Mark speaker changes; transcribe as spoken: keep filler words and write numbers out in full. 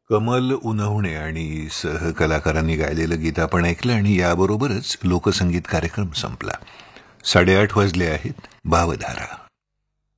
Speaker 1: कमल उन्हवणे आणि सहकलाकारांनी गायलेलं गीत आपण ऐकलं आणि याबरोबरच लोकसंगीत कार्यक्रम संपला. साडेआठ वाजले आहेत. भावधारा